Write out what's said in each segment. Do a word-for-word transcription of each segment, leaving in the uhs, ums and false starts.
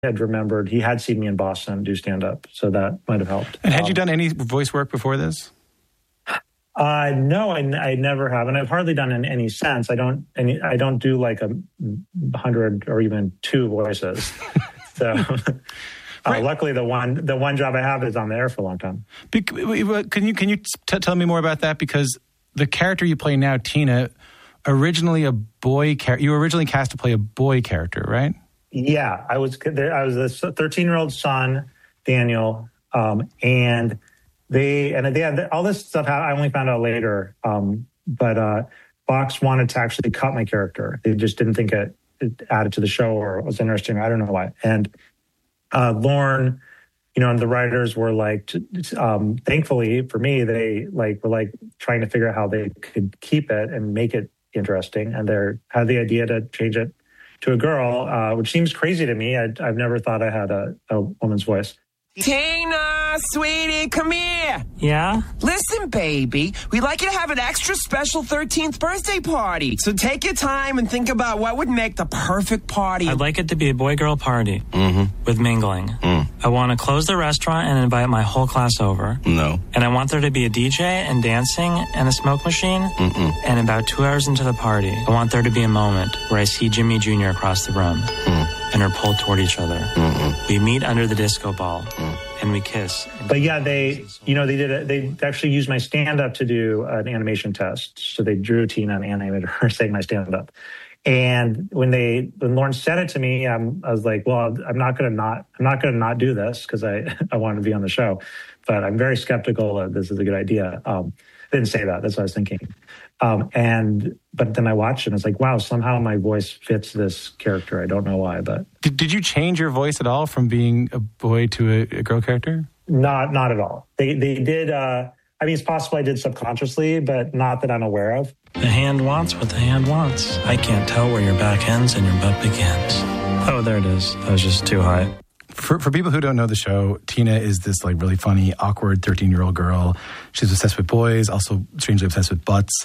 had remembered he had seen me in Boston do stand-up, so that might have helped. And had um, you done any voice work before this? Uh, no, I, I never have, and I've hardly done in any sense. I don't, any, I don't do like a hundred or even two voices. So, uh, right. Luckily, the one, the one job I have is on the air for a long time. Be, can you can you t- tell me more about that? Because the character you play now, Tina, originally a boy character. You were originally cast to play a boy character, right? Yeah, I was. I was a thirteen-year-old son, Daniel, um, and. They and they had all this stuff. I only found out later, um, but uh, Fox wanted to actually cut my character. They just didn't think it, it added to the show or was interesting. I don't know why. And uh, Lorne, you know, and the writers were like, um, thankfully for me, they like were like trying to figure out how they could keep it and make it interesting. And they had the idea to change it to a girl, uh, which seems crazy to me. I, I've never thought I had a, a woman's voice. Tina, sweetie, come here. Yeah? Listen, baby, we'd like you to have an extra special thirteenth birthday party. So take your time and think about what would make the perfect party. I'd like it to be a boy-girl party mm-hmm. with mingling. Mm. I want to close the restaurant and invite my whole class over. No. And I want there to be a D J and dancing and a smoke machine. Mm-mm. And about two hours into the party, I want there to be a moment where I see Jimmy Junior across the room mm. and are pulled toward each other. Mm-mm. We meet under the disco ball. Mm. And we kiss. But yeah, they, you know, they did it. They actually used my stand-up to do an animation test. So they drew Tina and animated her saying my stand-up. And when they, when Lorne said it to me, um, I was like, well, I'm not going to not, I'm not going to not do this because I, I wanted to be on the show. But I'm very skeptical that this is a good idea. Um, I didn't say that. That's what I was thinking. Um, and but then I watched it and it's like, wow, somehow my voice fits this character. I don't know why, but did, did you change your voice at all from being a boy to a, a girl character? Not not at all. They they did. Uh, I mean, it's possible I did subconsciously, but not that I'm aware of. The hand wants what the hand wants. I can't tell where your back ends and your butt begins. Oh, there it is. That was just too high. For for people who don't know the show, Tina is this like really funny, awkward thirteen-year-old girl. She's obsessed with boys, also strangely obsessed with butts.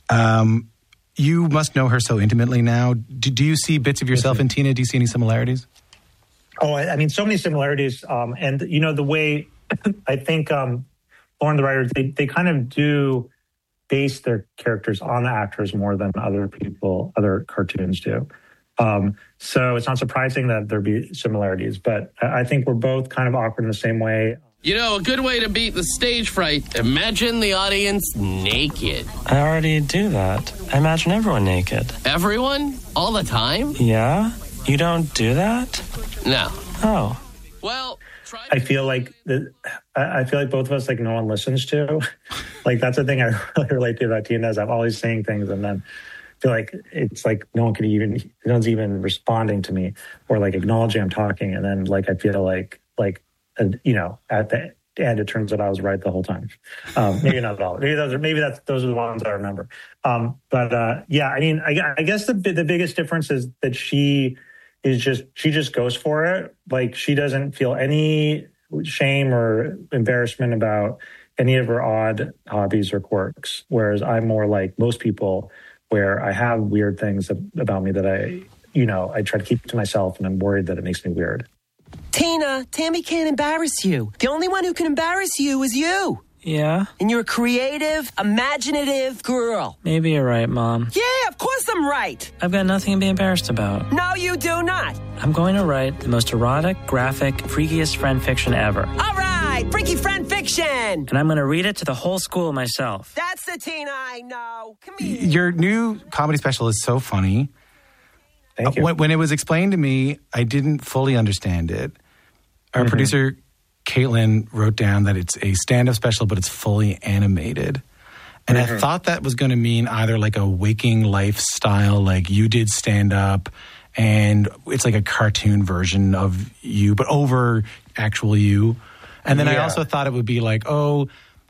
Um, you must know her so intimately now. Do, do you see bits of yourself in Tina? Do you see any similarities? Oh, I, I mean, so many similarities. Um, and, you know, the way I think um, Lorne, the writers, they, they kind of do base their characters on the actors more than other people, other cartoons do. Um, so it's not surprising that there be similarities, but I think we're both kind of awkward in the same way. You know, a good way to beat the stage fright, imagine the audience naked. I already do that. I imagine everyone naked. Everyone? All the time? Yeah? You don't do that? No. Oh. Well, try- I feel like the, I feel like both of us, like, no one listens to. Like, that's the thing I really relate to about Tina is I'm always saying things and then feel like it's like no one can even, no one's even responding to me or like acknowledging I'm talking. And then like I feel like, like, And, you know, at the end, it turns out I was right the whole time. Um, maybe not at all. Maybe those are maybe that's those are the ones I remember. Um, but uh, yeah, I mean, I, I guess the the biggest difference is that she is just she just goes for it. Like she doesn't feel any shame or embarrassment about any of her odd hobbies or quirks. Whereas I'm more like most people, where I have weird things about me that I, you know, I try to keep to myself, and I'm worried that it makes me weird. Tina, Tammy can't embarrass you. The only one who can embarrass you is you. Yeah? And you're a creative, imaginative girl. Maybe you're right, Mom. Yeah, of course I'm right. I've got nothing to be embarrassed about. No, you do not. I'm going to write the most erotic, graphic, freakiest friend fiction ever. All right, freaky friend fiction. And I'm going to read it to the whole school myself. That's the Tina I know. Come here. Your new comedy special is so funny. Thank you. When, when it was explained to me, I didn't fully understand it. Our mm-hmm. producer, Caitlin, wrote down that it's a stand-up special, but it's fully animated. And mm-hmm. I thought that was going to mean either like a waking lifestyle, like you did stand-up, and it's like a cartoon version of you, but over actual you. And then yeah. I also thought it would be like, oh,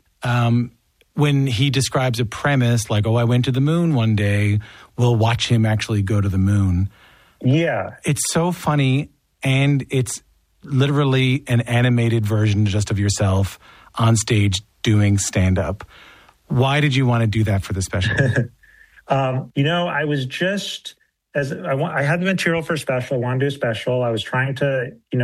um, when he describes a premise, like, oh, I went to the moon one day, we'll watch him actually go to the moon. Yeah. It's so funny, and it's literally an animated version just of yourself on stage doing stand-up. Why did you want to do that for the special? um, you know, I was just as I want, I had the material for a special. I wanted to do a special. I was trying to, you know.